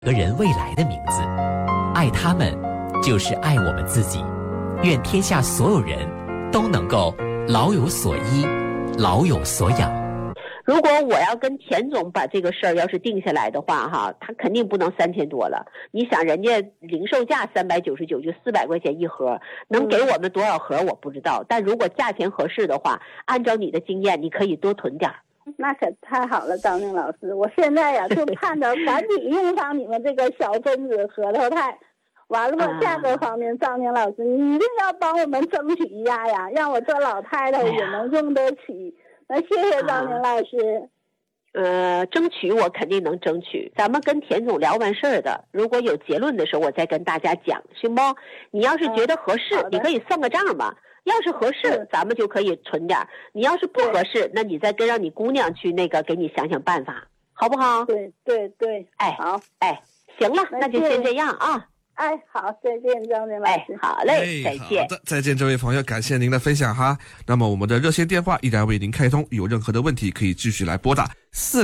个人未来的名字，爱他们就是爱我们自己。愿天下所有人都能够老有所依，老有所养。 如果我要跟田总把这个事儿要是定下来的话哈，他肯定不能3000多了。你想人家零售价399，就400块钱一盒，能给我们多少盒我不知道，但如果价钱合适的话，按照你的经验，你可以多囤点。 那可太好了，张宁老师，我现在呀就盼着赶紧用上你们这个小分子核桃肽。完了吧，价格方面，张宁老师你一定要帮我们争取一下呀，让我这老太太也能用得起。那谢谢张宁老师。 争取我肯定能争取。咱们跟田总聊完事儿的，如果有结论的时候，我再跟大家讲，行不？你要是觉得合适，你可以算个账嘛。要是合适，咱们就可以存点；你要是不合适，那你再跟让你姑娘去那个给你想想办法，好不好？ 对对对， 哎， 好， 哎，行了，那就先这样啊。 哎，好，再见，张明老师。 哎，好嘞，再见。 好的，再见，这位朋友，感谢您的分享哈。那么我们的热线电话依然为您开通，有任何的问题可以继续来拨打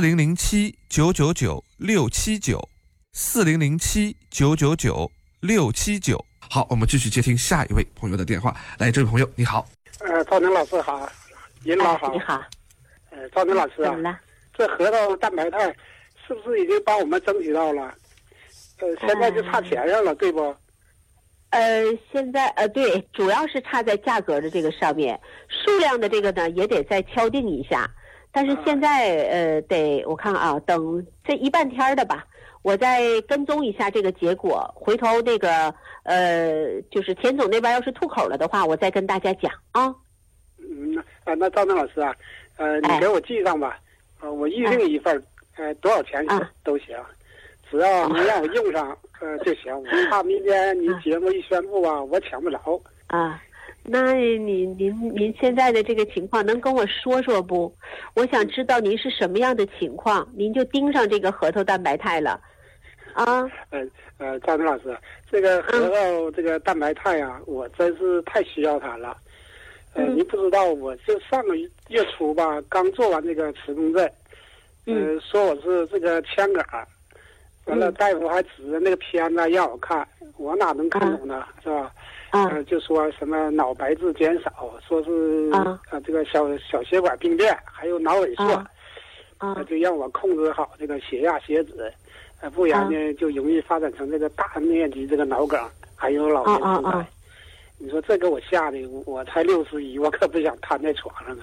4007-999-679，4007-999-679。好，我们继续接听下一位朋友的电话。来，这位朋友你好。 赵宁老师好，尹老好。 你好。 赵宁老师啊， 怎么了？ 这核桃蛋白肽是不是已经帮我们争取到了？现在就差钱上了，对不？ 现在对，主要是差在价格的这个上面，数量的这个呢也得再敲定一下。但是现在得我看啊，等这1半天的吧，我再跟踪一下这个结果，回头那个就是田总那边要是吐口了的话，我再跟大家讲啊。 那赵宁老师啊，你给我记上吧，我预定一份，多少钱都行。只要您让我用上，就行。我怕明天您节目一宣布啊，我抢不着。 那您现在的这个情况能跟我说说不？我想知道您是什么样的情况，您就盯上这个核桃蛋白肽了，啊？ 赵宁老师，这个核桃这个蛋白肽啊，我真是太需要它了。您不知道，我就上个月初吧，刚做完这个磁共振，说我是这个腔杆。完了，大夫还指着那个片子让我看，我哪能看懂呢，是吧？就说什么脑白质减少，说是这个小血管病变，还有脑萎缩，就让我控制好这个血压、血脂，不然呢就容易发展成这个大面积这个脑梗，还有老年痴呆。你说这给我吓的，我才61，我可不想瘫在床上啊。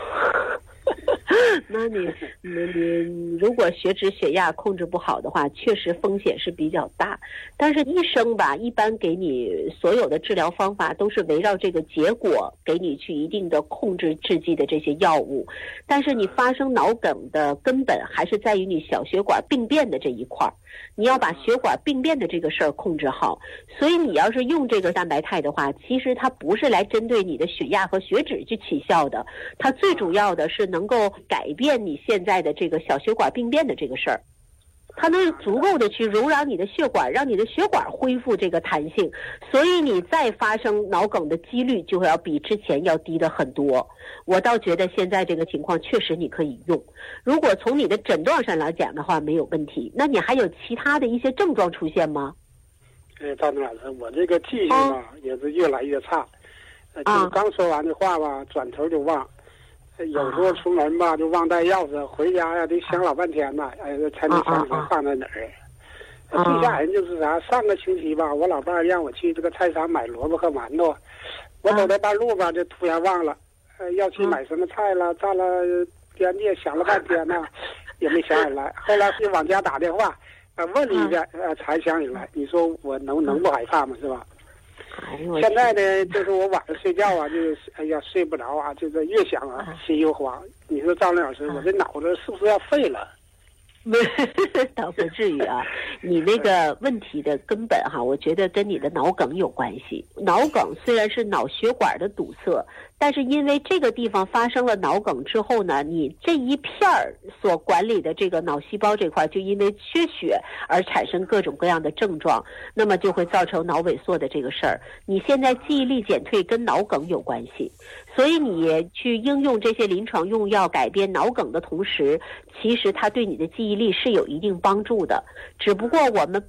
那你如果血脂血压控制不好的话，确实风险是比较大。但是医生吧，一般给你所有的治疗方法都是围绕这个结果给你去一定的控制制剂的这些药物。但是你发生脑梗的根本还是在于你小血管病变的这一块，你要把血管病变的这个事儿控制好。所以你要是用这个蛋白肽的话，其实它不是来针对你的血压和血脂去起效的，它最主要的是能够改变你现在的这个小血管病变的这个事儿，它能足够的去容让你的血管，让你的血管恢复这个弹性，所以你再发生脑梗的几率就要比之前要低的很多。我倒觉得现在这个情况确实你可以用，如果从你的诊断上来讲的话没有问题。那你还有其他的一些症状出现吗？ 赵宁老师，我这个记性吧也是越来越差，就刚说完的话吧，转头就忘。有时候出门吧就忘带钥匙，回家呀得想老半天呢，才能想起来放在哪儿。最吓人就是啥，上个星期吧，我老伴让我去这个菜场买萝卜和馒头，我走到半路吧就突然忘了，要去买什么菜了，站了边界想了半天呢，也没想起来。后来是往家打电话，问了一遍，才想起来。你说我能不害怕吗？是吧？现在呢，就是我晚上睡觉啊，就是睡不着啊，就是越想啊，心又慌。你说赵林老师，我这脑子是不是要废了？ 倒不至于啊，你那个问题的根本哈，我觉得跟你的脑梗有关系。脑梗虽然是脑血管的堵塞， 但是因为这个地方发生了脑梗之后呢，你这一片儿所管理的这个脑细胞这块就因为缺血而产生各种各样的症状，那么就会造成脑萎缩的这个事儿。你现在记忆力减退跟脑梗有关系，所以你去应用这些临床用药改变脑梗的同时，其实它对你的记忆力是有一定帮助的。只不过我们